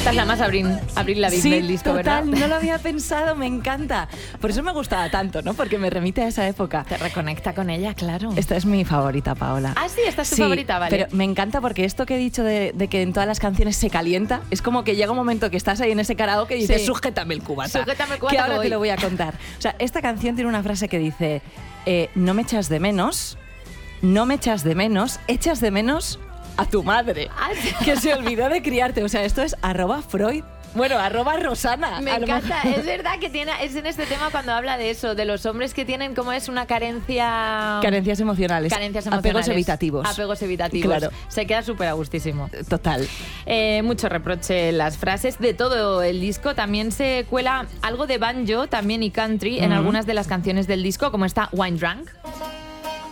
Esta es la más Avril Lavigne Sí, del disco, total, ¿verdad? no lo había pensado, me encanta. Por eso me gustaba tanto, ¿no? Porque me remite a esa época. Te reconecta con ella, claro. Esta es mi favorita, Paola. Ah, sí, esta es tu favorita, vale. Pero me encanta porque esto que he dicho de que en todas las canciones se calienta, es como que llega un momento que estás ahí en ese karaoke y dices, Sí. sujétame el cubata. Sujétame el cubata, que ahora que voy. te lo voy a contar. O sea, esta canción tiene una frase que dice, no me echas de menos, no me echas de menos, echas de menos a tu madre, Ah, sí. que se olvidó de criarte. O sea, esto es @Freud. Bueno, @Rosana. Me encanta, es verdad que es en este tema cuando habla de eso, de los hombres que tienen como es una carencia... Carencias emocionales. Apegos evitativos. Apegos evitativos. Claro. Se queda súper a gustísimo. Total. Mucho reproche en las frases de todo el disco. También se cuela algo de banjo también y country en algunas de las canciones del disco, como esta Wine Drunk.